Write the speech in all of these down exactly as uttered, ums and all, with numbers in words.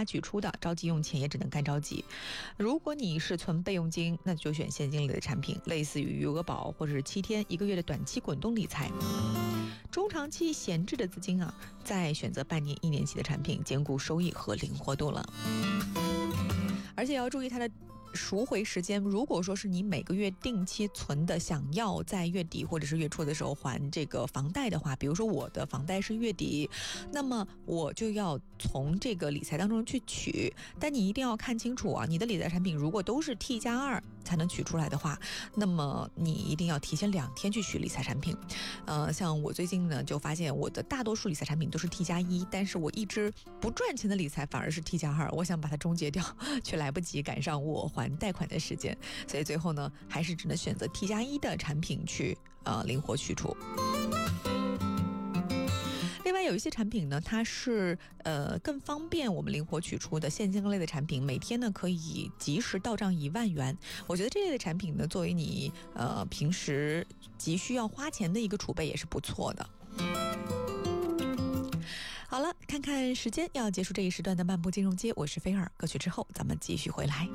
法取出的，着急用钱也只能干着急。如果你是存备用金，那就选现金类的产品，类似于余额宝或者是七天一个月的短期滚动理财。中长期闲置的资金啊，再选择半年一年期的产品，兼顾收益和灵活度了。而且要注意它的赎回时间，如果说是你每个月定期存的，想要在月底或者是月初的时候还这个房贷的话，比如说我的房贷是月底，那么我就要从这个理财当中去取，但你一定要看清楚啊，你的理财产品如果都是 T 加二才能取出来的话，那么你一定要提前两天去取理财产品。呃，像我最近呢就发现我的大多数理财产品都是 T 加一，但是我一直不赚钱的理财反而是 T 加二，我想把它终结掉，却来不及赶上我还贷款的时间，所以最后呢还是只能选择 T 加一的产品去呃灵活取出。另外有一些产品呢，它是呃更方便我们灵活取出的现金类的产品，每天呢可以及时到账一万元。我觉得这类的产品呢，作为你呃平时急需要花钱的一个储备也是不错的。好了，看看时间，要结束这一时段的漫步金融街，我是菲尔。歌曲之后咱们继续回来。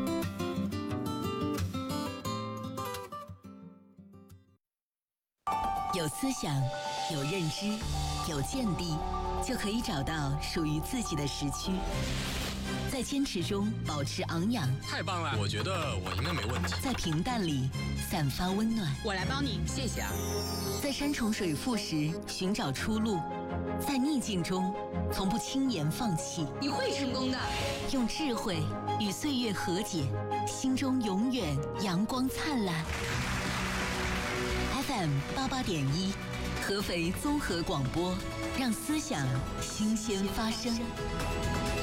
有思想，有认知，有见地，就可以找到属于自己的时区。在坚持中保持昂扬， 太棒了！我觉得我应该没问题。 在平淡里散发温暖， 我来帮你，谢谢啊。 在山重水复时寻找出路，在逆境中从不轻言放弃。 你会成功的。 用智慧与岁月和解，心中永远阳光灿烂。F M 八八点一，合肥综合广播，让思想新鲜发生。